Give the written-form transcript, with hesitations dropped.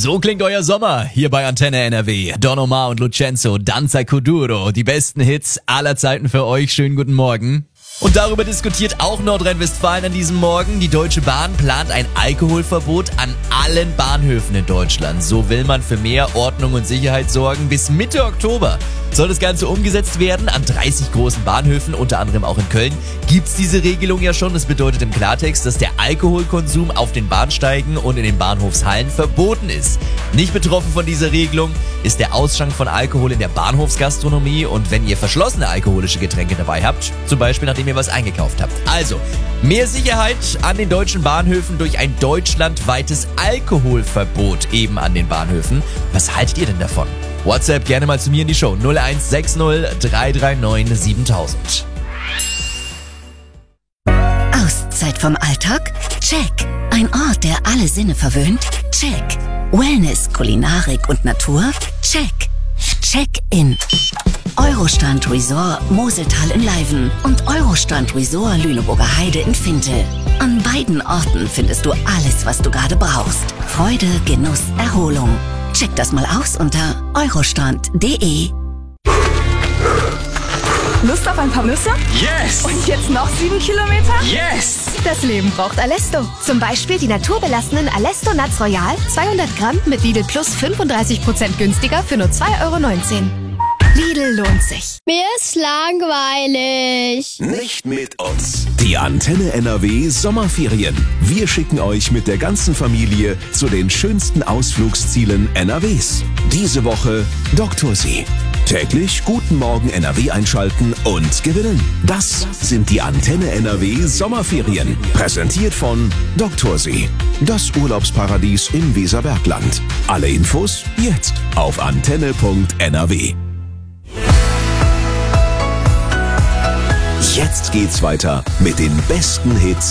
So klingt euer Sommer hier bei Antenne NRW. Don Omar und Lucenzo, Danza Kuduro, die besten Hits aller Zeiten für euch. Schönen guten Morgen. Und darüber diskutiert auch Nordrhein-Westfalen an diesem Morgen. Die Deutsche Bahn plant ein Alkoholverbot an allen Bahnhöfen in Deutschland. So will man für mehr Ordnung und Sicherheit sorgen. Bis Mitte Oktober soll das Ganze umgesetzt werden. An 30 großen Bahnhöfen, unter anderem auch in Köln, gibt's diese Regelung ja schon. Das bedeutet im Klartext, dass der Alkoholkonsum auf den Bahnsteigen und in den Bahnhofshallen verboten ist. Nicht betroffen von dieser Regelung ist der Ausschank von Alkohol in der Bahnhofsgastronomie. Und wenn ihr verschlossene alkoholische Getränke dabei habt, zum Beispiel nachdem ihr was eingekauft habt. Also, mehr Sicherheit an den deutschen Bahnhöfen durch ein deutschlandweites Alkoholverbot eben an den Bahnhöfen. Was haltet ihr denn davon? WhatsApp gerne mal zu mir in die Show 0160 339 7000. Auszeit vom Alltag? Check. Ein Ort, der alle Sinne verwöhnt? Check. Wellness, Kulinarik und Natur? Check. Check-in. Eurostrand Resort Moseltal in Leiven und Eurostrand Resort Lüneburger Heide in Finte. An beiden Orten findest du alles, was du gerade brauchst. Freude, Genuss, Erholung. Check das mal aus unter eurostrand.de. Lust auf ein paar Nüsse? Yes! Und jetzt noch 7 Kilometer? Yes! Das Leben braucht Alesto. Zum Beispiel die naturbelassenen Alesto Nuts Royal, 200 Gramm mit Lidl Plus 35% günstiger für nur 2,19 €. Lidl lohnt sich. Mir ist langweilig. Nicht mit uns. Die Antenne NRW Sommerferien. Wir schicken euch mit der ganzen Familie zu den schönsten Ausflugszielen NRWs. Diese Woche Doktorsee. Täglich Guten Morgen NRW einschalten und gewinnen. Das sind die Antenne NRW Sommerferien. Präsentiert von Doktorsee. Das Urlaubsparadies im Weserbergland. Alle Infos jetzt auf antenne.nrw. Jetzt geht's weiter mit den besten Hits